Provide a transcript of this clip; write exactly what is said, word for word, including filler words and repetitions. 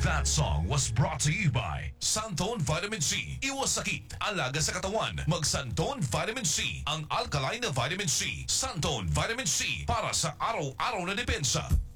That song was brought to you by Santone Vitamin C. Iwas sakit, alaga sa katawan. Mag Santone Vitamin C, ang alkaline na vitamin C. Santone Vitamin C para sa araw-araw na depensa.